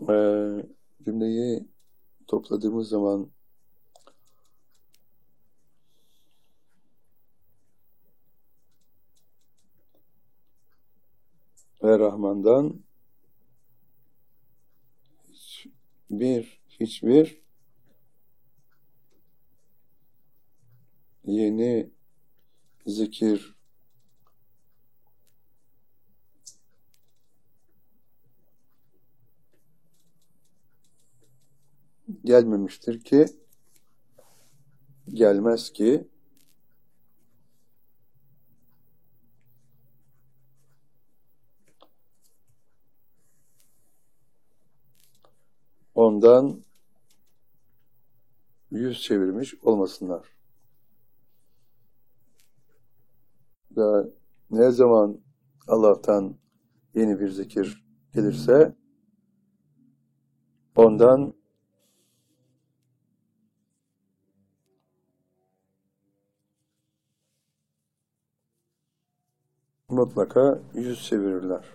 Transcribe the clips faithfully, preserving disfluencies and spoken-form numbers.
Ee, cümleyi topladığımız zaman ve Rahman'dan hiçbir hiçbir yeni zikir gelmemiştir ki, gelmez ki ondan yüz çevirmiş olmasınlar. Ve ne zaman Allah'tan yeni bir zikir gelirse ondan mutlaka yüz çevirirler.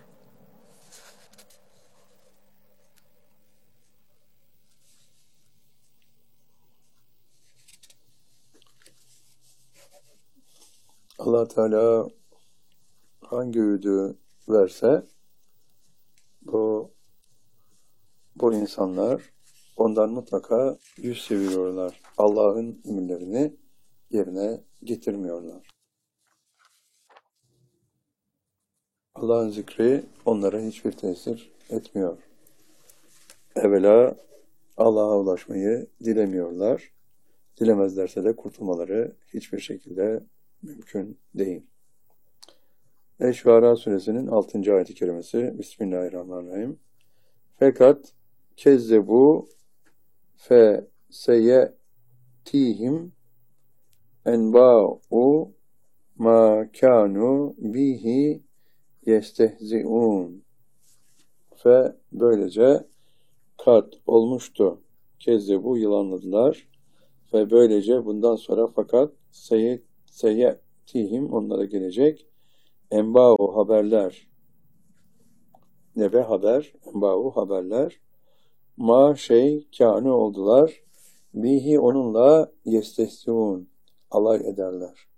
Allah Teala hangi öğüdü verse bu bu insanlar ondan mutlaka yüz çeviriyorlar. Allah'ın emirlerini yerine getirmiyorlar. Allah'ın zikri onlara hiçbir tesir etmiyor. Evvela Allah'a ulaşmayı dilemiyorlar. Dilemezlerse de kurtulmaları hiçbir şekilde mümkün değil. Eş-Şuara suresinin altıncı ayet-i kerimesi. Bismillahirrahmanirrahim. Fakat kezzebu fe seyetihim enba'u ma kanu bihi yestehzi'un. Ve böylece kat olmuştu. Kezzebu yılanladılar. Ve böylece bundan sonra fakat seyet seyetihim onlara gelecek enba'u haberler. Nebe haber, enba'u haberler. Ma şey kânu oldular. Bihi onunla yestehzi'un alay ederler.